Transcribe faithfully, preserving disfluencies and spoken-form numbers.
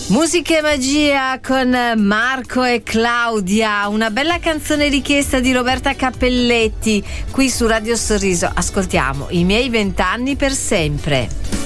Musica e magia con Marco e Claudia, una bella canzone richiesta di Roberta Cappelletti qui su Radio Sorriso. Ascoltiamo I miei vent'anni per sempre.